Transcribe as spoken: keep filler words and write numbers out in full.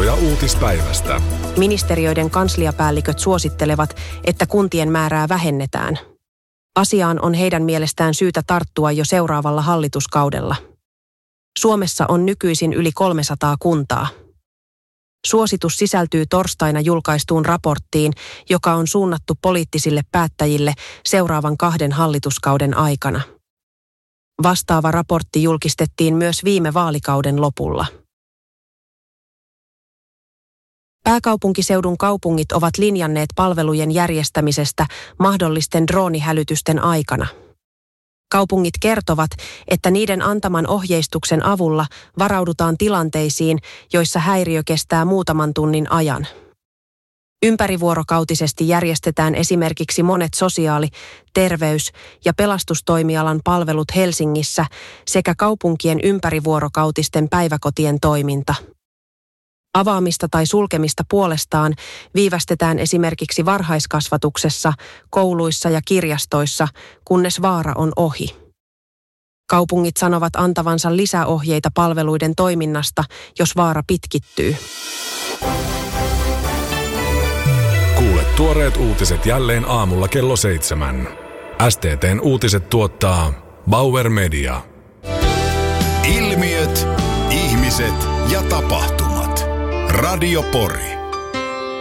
Havaintoja uutispäivästä. Ministeriöiden kansliapäälliköt suosittelevat, että kuntien määrää vähennetään. Asiaan on heidän mielestään syytä tarttua jo seuraavalla hallituskaudella. Suomessa on nykyisin yli kolmesataa kuntaa. Suositus sisältyy torstaina julkaistuun raporttiin, joka on suunnattu poliittisille päättäjille seuraavan kahden hallituskauden aikana. Vastaava raportti julkistettiin myös viime vaalikauden lopulla. Pääkaupunkiseudun kaupungit ovat linjanneet palvelujen järjestämisestä mahdollisten droonihälytysten aikana. Kaupungit kertovat, että niiden antaman ohjeistuksen avulla varaudutaan tilanteisiin, joissa häiriö kestää muutaman tunnin ajan. Ympärivuorokautisesti järjestetään esimerkiksi monet sosiaali-, terveys- ja pelastustoimialan palvelut Helsingissä sekä kaupunkien ympärivuorokautisten päiväkotien toiminta. Avaamista tai sulkemista puolestaan viivästetään esimerkiksi varhaiskasvatuksessa, kouluissa ja kirjastoissa, kunnes vaara on ohi. Kaupungit sanovat antavansa lisäohjeita palveluiden toiminnasta, jos vaara pitkittyy. Kuule tuoreet uutiset jälleen aamulla kello seitsemän. S T T:n uutiset tuottaa Bauer Media. Ilmiöt, ihmiset ja tapahtumat. Radio Pori.